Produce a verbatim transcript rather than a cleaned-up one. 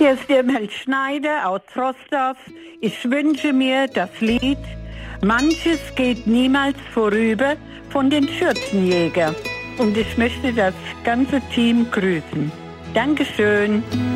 Hier ist Irmel Schneider aus Troisdorf. Ich wünsche mir das Lied Manches geht niemals vorüber von den Schürzenjäger. Und ich möchte das ganze Team grüßen. Dankeschön.